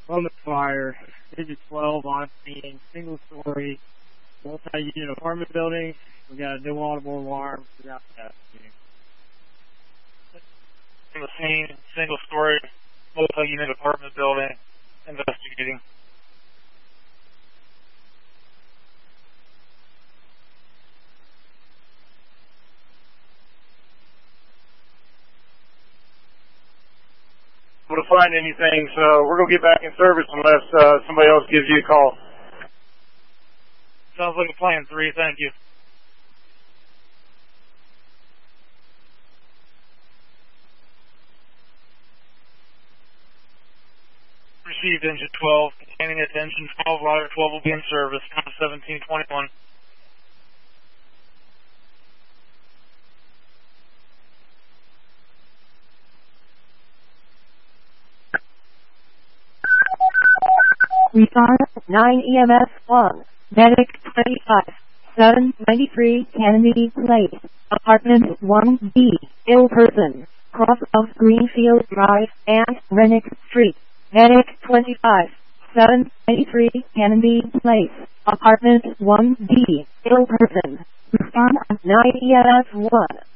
on the fire. Digit 12 on scene, single story, multi-unit apartment building. We got a no audible alarm. We got that. On the scene, single story, multi-unit apartment building, investigating. To find anything, so we're going to get back in service unless somebody else gives you a call. Sounds like a plan, 3. Thank you. Received engine 12, containing at engine 12, rider 12 will be in service, 1721. Respond 9 EMS 1, Medic 25, 793 Kennedy Place, Apartment 1B, ill person, cross of Greenfield Drive and Rennick Street, Medic 25, 793 Kennedy Place, Apartment 1B, ill person. Respond 9 EMS 1.